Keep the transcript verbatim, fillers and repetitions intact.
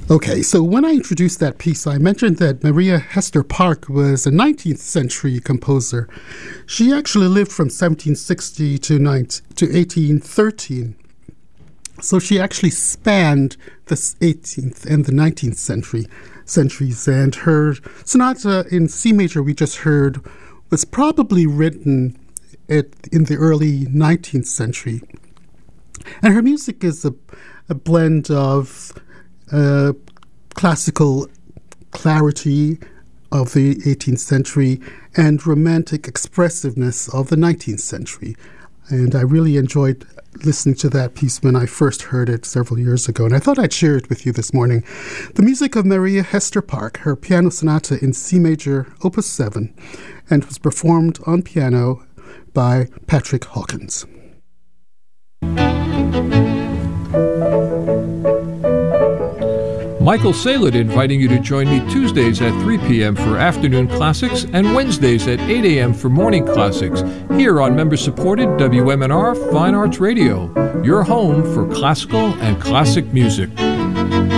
Okay, so when I introduced that piece, I mentioned that Maria Hester Park was a nineteenth century composer. She actually lived from seventeen sixty to eighteen thirteen. So she actually spanned the eighteenth and the nineteenth century centuries. And her sonata in C major we just heard was probably written at, in the early nineteenth century. And her music is a, a blend of uh, classical clarity of the eighteenth century and romantic expressiveness of the nineteenth century. And I really enjoyed listening to that piece when I first heard it several years ago, and I thought I'd share it with you this morning. The music of Maria Hester Park, her piano sonata in C major, opus seven, and was performed on piano by Patrick Hawkins. Michael Salid inviting you to join me Tuesdays at three p.m. for Afternoon Classics and Wednesdays at eight a.m. for Morning Classics here on member-supported W M N R Fine Arts Radio, your home for classical and classic music.